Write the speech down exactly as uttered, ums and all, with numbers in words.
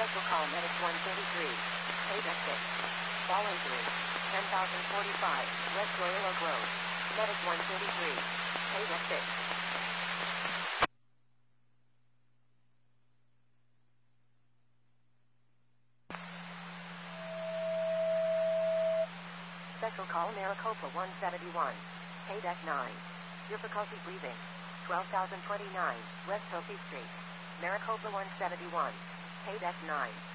Special call Medic one thirty-three. Pay deck six. Fall injury. ten thousand forty-five. West Royal Oak Road. Medic one thirty-three. Pay deck six. Special call Maricopa one seventy-one. Pay deck nine. Difficulty breathing. twelve thousand twenty-nine. West Hopi Street. Maricopa one seventy-one. Pay deck nine.